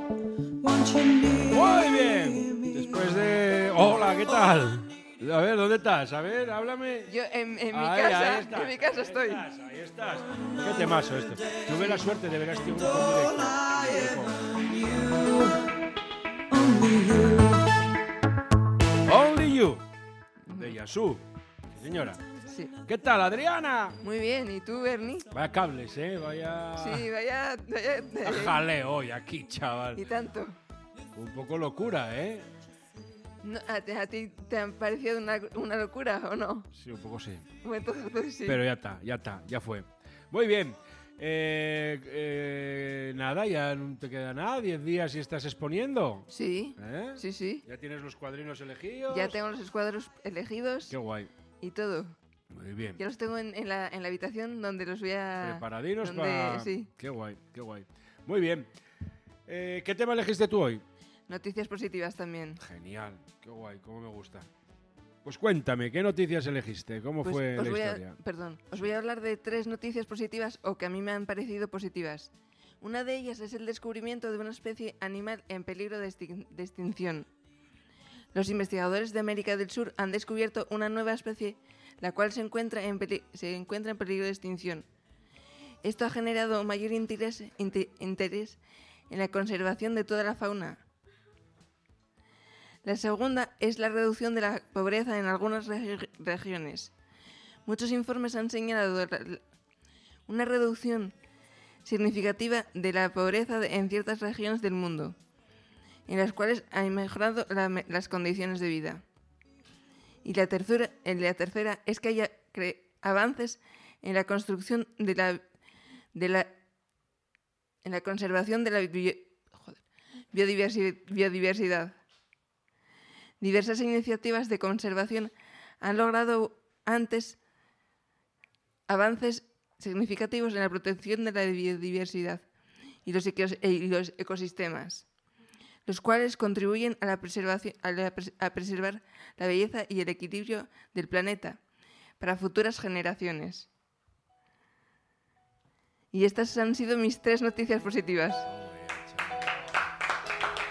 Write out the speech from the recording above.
Muy bien. Después de... Hola, ¿qué tal? A ver, ¿dónde estás? A ver, háblame. Yo en mi Ahí casa, estás, en mi casa estoy. Ahí estás. Qué temazo esto. Tuve la suerte de ver a este grupo en directo. Only You, de Yasu. Sí, señora. Sí. ¿Qué tal, Adriana? Muy bien, ¿y tú, Bernie? Vaya cables, vaya... Sí, vaya jaleo hoy aquí, chaval. y tanto. Un poco locura, ¿eh? No, ¿a ti te ha parecido una locura o no? Sí, un poco sí. Bueno, entonces sí. Pero ya fue. Muy bien. Nada, ya no te queda nada. 10 días y estás exponiendo. Sí, ¿Eh? sí. Ya tienes los cuadrinos elegidos. Ya tengo los escuadros elegidos. Qué guay. Y todo. Muy bien. Ya los tengo en la habitación donde los voy a... Preparadinos para... Sí. Qué guay. Muy bien. ¿Qué tema elegiste tú hoy? Noticias positivas también. Genial. Qué guay. Cómo me gusta. Pues cuéntame, ¿qué noticias elegiste? ¿Cómo Pues fue la historia? Os voy a hablar de 3 noticias positivas o que a mí me han parecido positivas. Una de ellas es el descubrimiento de una especie animal en peligro de extinción. Los investigadores de América del Sur han descubierto una nueva especie, la cual se encuentra en peligro de extinción. Esto ha generado mayor interés en la conservación de toda la fauna. La segunda es la reducción de la pobreza en algunas regiones. Muchos informes han señalado una reducción significativa de la pobreza en ciertas regiones del mundo, en las cuales han mejorado las condiciones de vida. Y la tercera es que haya avances en la construcción en la conservación de la biodiversidad. Diversas iniciativas de conservación han logrado avances significativos en la protección de la biodiversidad y los ecosistemas, los cuales contribuyen a preservar la belleza y el equilibrio del planeta para futuras generaciones. Y estas han sido mis 3 noticias positivas.